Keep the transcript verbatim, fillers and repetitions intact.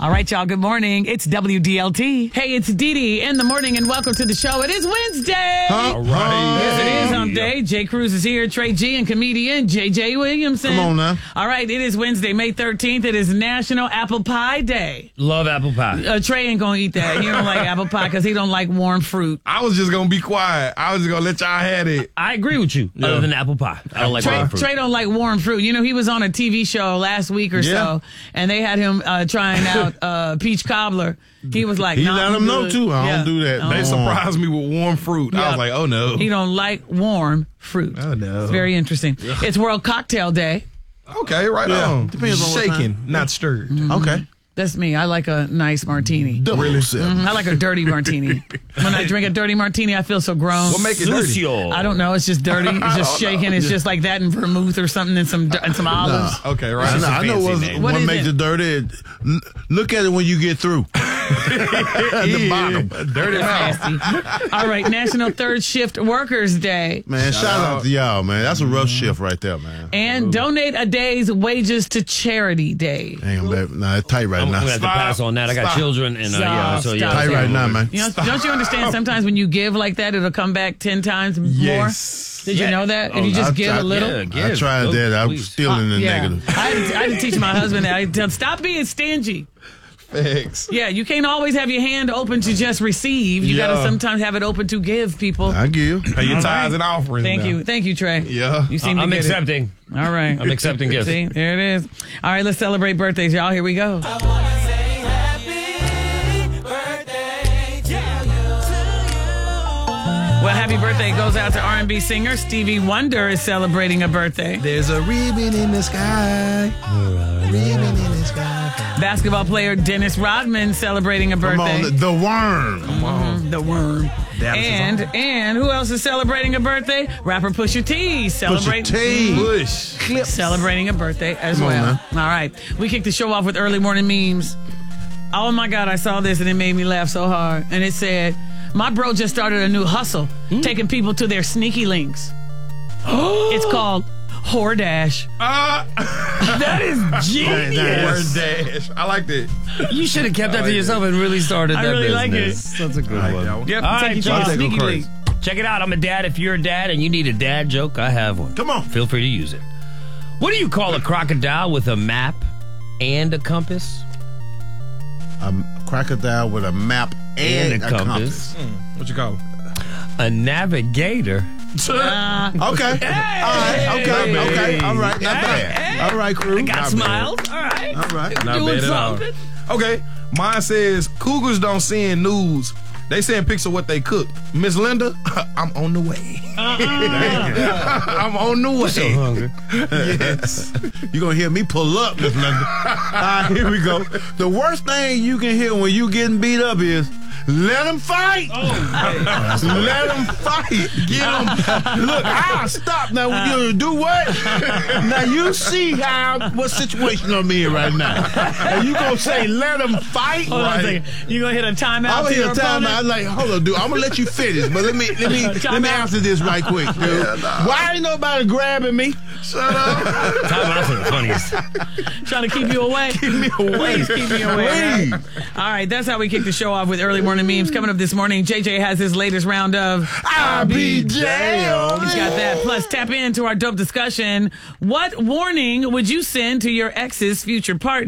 All right, y'all. Good morning. It's W D L T. Hey, it's Dee Dee in the morning, and welcome to the show. It is Wednesday. All right. Yes, it is hump day. Jay Cruz is here. Trey G and comedian J J Williamson. Come on now. All right, it is Wednesday, May thirteenth. It is National Apple Pie Day. Love apple pie. Uh, Trey ain't gonna eat that. He don't like apple pie because he don't like warm fruit. I was just gonna be quiet. I was just gonna let y'all have it. I agree with you. Yeah. Other than apple pie, I don't like Trey, warm fruit. Trey don't like warm fruit. You know, he was on a T V show last week or Yeah. so, and they had him uh, trying out uh, peach cobbler. He was like, He nah, let I'm him know, good. too. I Yeah. don't do that. Oh. They surprised me with warm fruit. I Yeah. was like, oh no. He don't like warm fruit. Oh, no. It's very interesting. It's World Cocktail Day. Okay, right Yeah. on. Depends on what Shaking, time. not stirred. Okay. That's me. I like a nice martini. Double sip. I like a dirty martini. When I drink a dirty martini, I feel so grown. What make it dirty? Lucio. I don't know. It's just dirty. It's just shaking. It's just like that and vermouth or something and some and some olives. Okay, I right. know, I know fancy what's, name. What what is makes it? it dirty. L- Look at it when you get through. At the bottom. Dirty mouth. Nasty. All right, National Third Shift Workers Day. Man, shout, out. out. to y'all, man. That's a rough shift right there, man. And donate a day's wages to charity day. Ain't gonna let, nah, it's tight right I'm now. gonna have to Stop. pass on that. I got Stop. children, and uh, Stop. yeah, so yeah. Stop. Tight right now, man. You know, don't you understand sometimes when you give like that, it'll come back ten times more? Yes. Did you know that? If you I- just give I- a little? Yeah, I give. tried Go, that. I'm please. still in the Yeah. negative. I had, to, I had to teach my husband that. I tell him, stop being stingy. Thanks. Yeah, you can't always have your hand open to just receive. You got to Yeah. sometimes have it open to give people. I give. Pay your tithes and offerings. Thank now. you. Thank you, Trey. Yeah. You seem to I'm get accepting. it. All right. I'm accepting gifts. See, there it is. All right, let's celebrate birthdays, y'all. Here we go. Well, happy birthday goes out to R and B singer Stevie Wonder is celebrating a birthday. There's a ribbon in the sky. Ribbon in the sky. Basketball player Dennis Rodman celebrating a Come birthday. on, the worm. Come on. The worm. Dallas is And on. and who else is celebrating a birthday? Rapper Pusha T celebrating T. Bush. celebrating a birthday as Come on, well. man. All right, we kicked the show off with early morning memes. Oh my God, I saw this and it made me laugh so hard. And it said, "My bro just started a new hustle, taking people to their sneaky links. It's called Whore Dash." Uh, That is Word dash. I like that. You should have kept that to yourself and really started I that really like business. That's a good I like one. that one. Yep, All take right, you to y'all. your Take sneaky a link. Check it out. I'm a dad. If you're a dad and you need a dad joke, I have one. Come on. Feel free to use it. What do you call a crocodile with a map and a compass? A crocodile with a map and, And a a compass. What you call it? A navigator. Uh, Okay. All right. Okay. Okay. All right. Not bad. All right, crew. Got Not smiles. All right. bad. All right. Not Doing bad at all. something. Okay. Mine says Cougars don't send news. They send pics of what they cook. Miss Linda, I'm on the way. I'm on the way. So hungry. Yes. You're going to hear me pull up, Miss Linda. All right, here we go. The worst thing you can hear when you getting beat up is, let them fight. Let them fight. Get them. Look, I'll stop now. You do what? Now you see how what situation I'm in right now. And you gonna say let them fight? hold on a second. You gonna hit a timeout? I'm to gonna your hit a time. opponent? I'm like, hold on, dude. I'm gonna let you finish, but let me let me let me answer this right quick, dude. Why ain't nobody grabbing me? Shut up. Time out for the funniest. Trying to keep you away. Keep me away. Please keep me away. Please. All right, that's how we kick the show off with early morning memes. Coming up this morning, J J has his latest round of I be jammed. He's got that. Plus, tap into our dope discussion. What warning would you send to your ex's future partner?